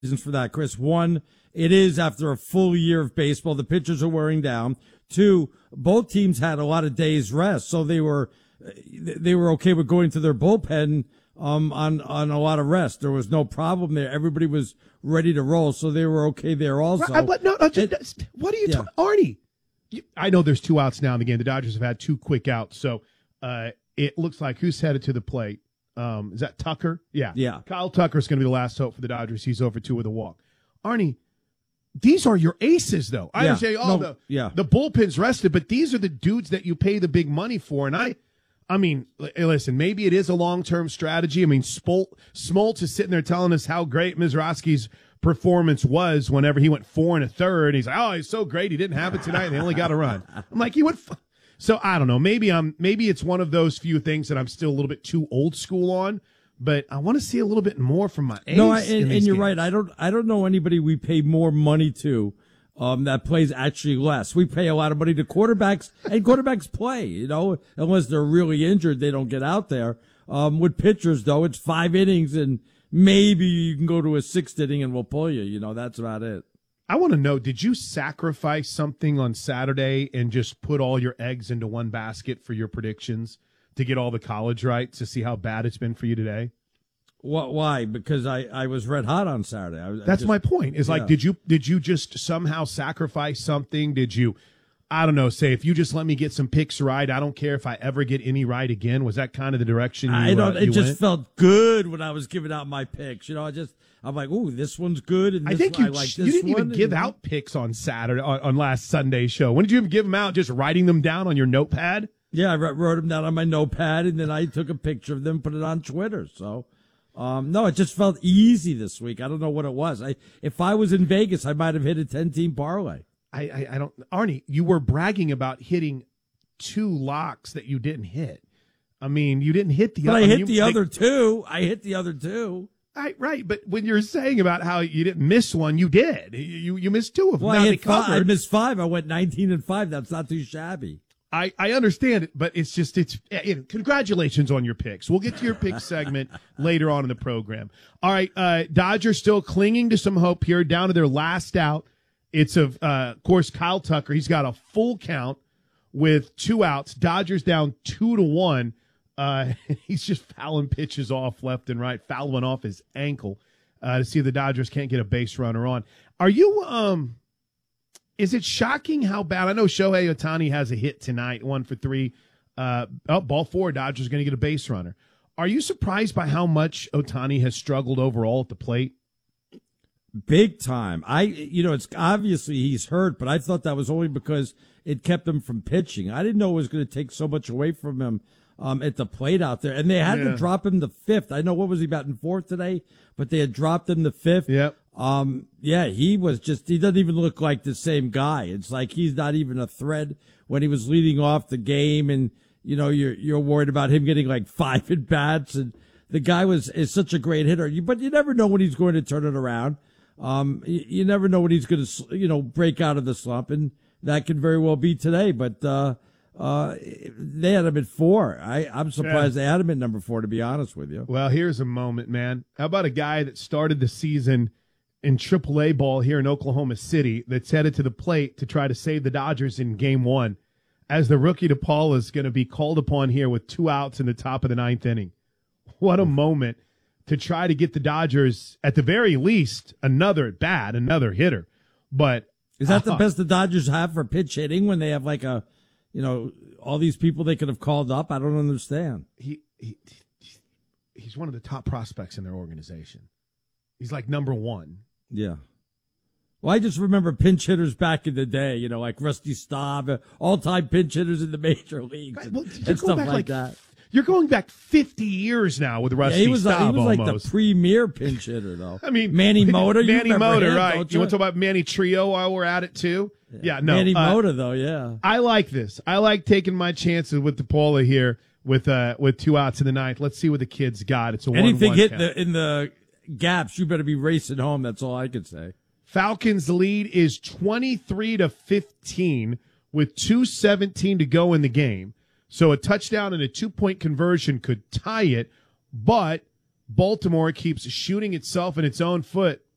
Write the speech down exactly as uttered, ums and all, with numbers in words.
reasons for that, Chris. One, it is after a full year of baseball. The pitchers are wearing down. Two, both teams had a lot of days rest, so they were they were okay with going to their bullpen um, on on a lot of rest. There was no problem there. Everybody was ready to roll, so they were okay there also. Right, but no, no just, it, what are you yeah. talking, Arnie? You, I know there's two outs now in the game. The Dodgers have had two quick outs, so uh, it looks like who's headed to the plate. Um, is that Tucker? Yeah, yeah. Kyle Tucker's going to be the last hope for the Dodgers. He's over two with a walk. Arnie, these are your aces, though. I yeah. understand. Oh, no, the yeah. the bullpen's rested, but these are the dudes that you pay the big money for. And I, I mean, listen, maybe it is a long term strategy. I mean, Spolt, Smoltz is sitting there telling us how great Mizrachi's performance was whenever he went four and a third. He's like, oh, he's so great. He didn't have it tonight. And they only got a run. I'm like, he went. F-. So I don't know. Maybe I'm. Maybe it's one of those few things that I'm still a little bit too old school on. But I want to see a little bit more from my ace. No, I, and, and you're games. right. I don't. I don't know anybody we pay more money to, um, that plays actually less. We pay a lot of money to quarterbacks, and quarterbacks play. You know, unless they're really injured, they don't get out there. Um, with pitchers though, it's five innings, and maybe you can go to a sixth inning, and we'll pull you. You know, that's about it. I want to know: did you sacrifice something on Saturday and just put all your eggs into one basket for your predictions to get all the college right, to see how bad it's been for you today? What? Why? Because I, I was red hot on Saturday. I was, That's I just, my point. Is like, yeah. did you did you just somehow sacrifice something? Did you, I don't know, say if you just let me get some picks right, I don't care if I ever get any right again? Was that kind of the direction you? I don't. Uh, it you just went? felt good when I was giving out my picks. You know, I just I'm like, ooh, this one's good. And this I think one, you I like you this didn't even one, give and, out picks on Saturday on, on last Sunday's show. When did you even give them out? Just writing them down on your notepad? Yeah, I wrote them down on my notepad, and then I took a picture of them, put it on Twitter. So, um, no, it just felt easy this week. I don't know what it was. I if I was in Vegas, I might have hit a ten-team parlay. I, I, I don't, Arnie. You were bragging about hitting two locks that you didn't hit. I mean, you didn't hit the. But other, I hit you, the other two. I hit the other two. I, right, but when you're saying about how you didn't miss one, you did. You you missed two of them. Well, now I, they hit five, I covered. missed five. I went nineteen and five. That's not too shabby. I, I understand it, but it's just, it's, you know, congratulations on your picks. We'll get to your pick segment later on in the program. All right, uh, Dodgers still clinging to some hope here, down to their last out. It's, of, uh, of course, Kyle Tucker. He's got a full count with two outs. Dodgers down two to one. Uh, he's just fouling pitches off left and right, fouling off his ankle uh, to see if the Dodgers can't get a base runner on. Are you, um, is it shocking how bad? I know Shohei Ohtani has a hit tonight, one for three. Uh, oh, ball four, Dodgers going to get a base runner. Are you surprised by how much Ohtani has struggled overall at the plate? Big time. I, you know, it's obviously he's hurt, but I thought that was only because it kept him from pitching. I didn't know it was going to take so much away from him um, at the plate out there. And they had yeah. to drop him to fifth. I know, what was he batting fourth today? But they had dropped him to fifth. Yep. Um, yeah, he was just, he doesn't even look like the same guy. It's like he's not even a threat when he was leading off the game, and, you know, you're, you're worried about him getting like five at bats, and the guy was, is such a great hitter. You, but you never know when he's going to turn it around. Um, you, you never know when he's going to, you know, break out of the slump, and that could very well be today, but, uh, uh, they had him at four. I, I'm surprised yeah. they had him at number four, to be honest with you. Well, here's a moment, man. How about a guy that started the season in triple A ball here in Oklahoma City that's headed to the plate to try to save the Dodgers in game one, as the rookie DePaul is going to be called upon here with two outs in the top of the ninth inning. What a moment to try to get the Dodgers, at the very least, another at bat, another hitter. But is that uh, the best the Dodgers have for pitch hitting when they have like a, you know, all these people they could have called up? I don't understand. He, he he's one of the top prospects in their organization. He's like number one. Yeah. Well, I just remember pinch hitters back in the day, you know, like Rusty Staub, all-time pinch hitters in the major leagues, right. and, well, and stuff like, like that. You're going back fifty years now with Rusty yeah, he was, Staub. He was like almost. the premier pinch hitter, though. I mean, Manny Mota. You Manny Mota, him, right? You? you want to talk about Manny Trio while we're at it too? Yeah, yeah no. Manny uh, Mota, though, yeah. I like this. I like taking my chances with DePaula here with uh with two outs in the ninth. Let's see what the kids got. It's a anything one, hit one the, in the gaps. You better be racing home. That's all I could say. Falcons' lead is twenty-three to fifteen with two seventeen to go in the game. So a touchdown and a two-point conversion could tie it, but Baltimore keeps shooting itself in its own foot